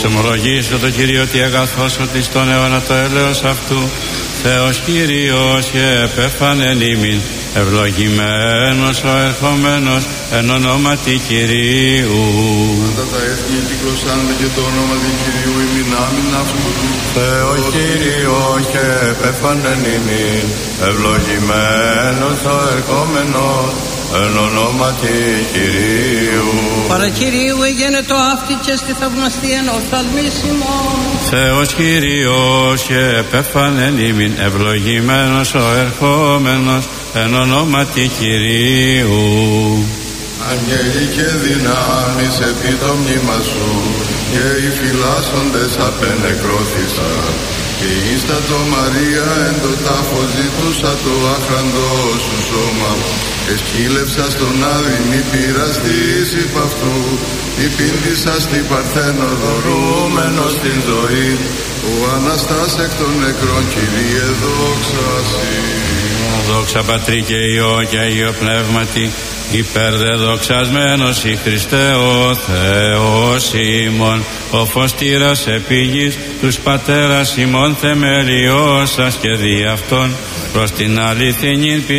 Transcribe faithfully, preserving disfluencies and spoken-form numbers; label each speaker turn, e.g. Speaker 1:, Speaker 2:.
Speaker 1: Εξομολογήσω το Κύριο ότι αγαθός ότι στον αιώνα το έλεος αυτού Θεός Κύριος και επέφανεν ημίν, ευλογημένος ο ερχόμενος εν ονόματι Κυρίου.
Speaker 2: Κατά τα έθνη κυκλωσάντε και το όνομα του Κυρίου ημίν άμην αυτού.
Speaker 3: Θεός Κύριος και επέφανεν ημίν, ευλογημένος ο ερχόμενος εν ονόματι Κυρίου.
Speaker 4: Παρακυρίου εγένετο αυτή και στη θαυμαστία οφθαλμίσιμο.
Speaker 1: Θεός Κύριος και επέφανεν ημίν, ευλογημένος ο ερχόμενος εν ονόματι Κυρίου.
Speaker 2: Αγγέλοι και δυνάμεις επί το μνήμα σου και οι φυλάσσοντες απενεκρώθησαν και ίστατο Μαρία εν το τάφο ζητούσα το άχραντο σου σώμα εσκύλευσα στον άδη μη πειραστείς υπ' αυτού υπήρδησα στην Παρθένο δωρούμενος την ζωή ο Αναστάς εκ των νεκρών Κύριε δόξασι.
Speaker 1: Δόξα Πατρί και Υιό και Αγίο Πνεύματι, υπερδεδοξασμένος η Χριστέ ο Θεός ημών, ο φωστήρας επίγης τους πατέρας ημών θεμελιώσας και δι' αυτόν προς την αληθινή